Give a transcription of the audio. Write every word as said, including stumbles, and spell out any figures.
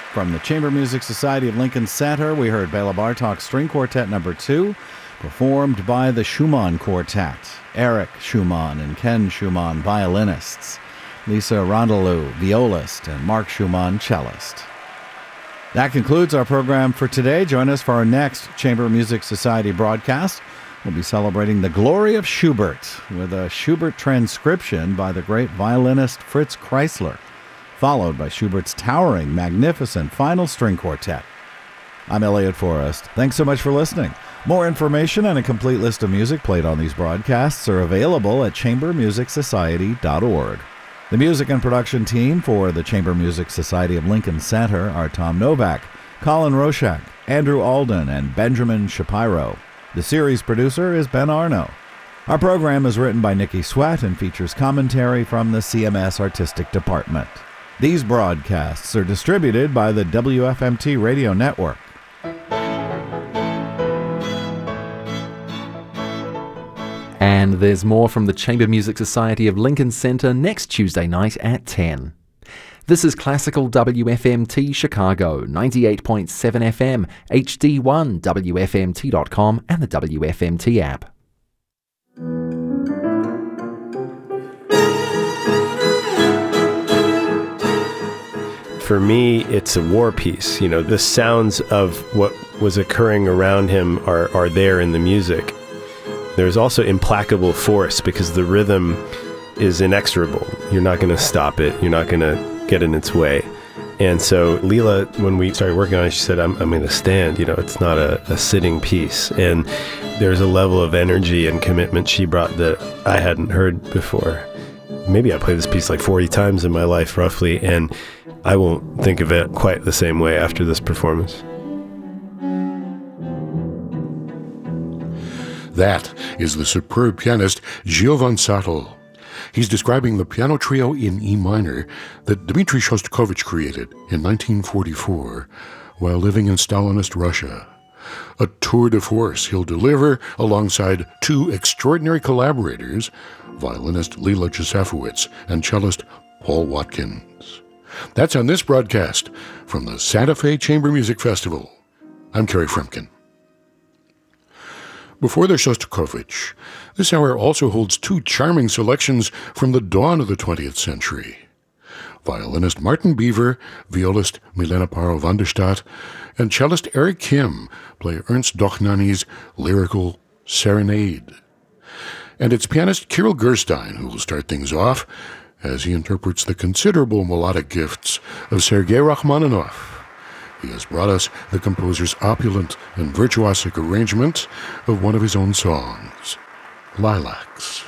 From the Chamber Music Society of Lincoln Center, we heard Bela Bartok String Quartet Number two, performed by the Schumann Quartet, Eric Schumann and Ken Schumann, violinists, Lisa Rondelou, violist, and Mark Schumann, cellist. That concludes our program for today. Join us for our next Chamber Music Society broadcast. We'll be celebrating the glory of Schubert with a Schubert transcription by the great violinist Fritz Kreisler, followed by Schubert's towering, magnificent final string quartet. I'm Elliot Forrest. Thanks so much for listening. More information and a complete list of music played on these broadcasts are available at chamber music society dot org. The music and production team for the Chamber Music Society of Lincoln Center are Tom Novak, Colin Roshak, Andrew Alden, and Benjamin Shapiro. The series producer is Ben Arno. Our program is written by Nikki Sweat and features commentary from the C M S Artistic Department. These broadcasts are distributed by the W F M T Radio Network. And there's more from the Chamber Music Society of Lincoln Center next Tuesday night at ten. This is Classical W F M T Chicago, ninety-eight point seven F M, H D one, W F M T dot com, and the W F M T app. For me, it's a war piece. You know, the sounds of what was occurring around him are, are there in the music. There's also implacable force because the rhythm is inexorable. You're not going to stop it. You're not going to get in its way. And so Leela, when we started working on it, she said, I'm, I'm going to stand. You know, it's not a, a sitting piece. And there's a level of energy and commitment she brought that I hadn't heard before. Maybe I played this piece like forty times in my life, roughly, and I won't think of it quite the same way after this performance. That is the superb pianist Giovan Sattel. He's describing the piano trio in E minor that Dmitri Shostakovich created in nineteen forty-four while living in Stalinist Russia. A tour de force he'll deliver alongside two extraordinary collaborators, violinist Leela Josefowitz and cellist Paul Watkins. That's on this broadcast from the Santa Fe Chamber Music Festival. I'm Kerry Frumkin. Before their Shostakovich, this hour also holds two charming selections from the dawn of the twentieth century. Violinist Martin Beaver, violist Milena Paro-van der Stadt, and cellist Eric Kim play Ernst Dochnany's lyrical Serenade. And it's pianist Kirill Gerstein who will start things off as he interprets the considerable melodic gifts of Sergei Rachmaninoff. He has brought us the composer's opulent and virtuosic arrangement of one of his own songs, Lilacs.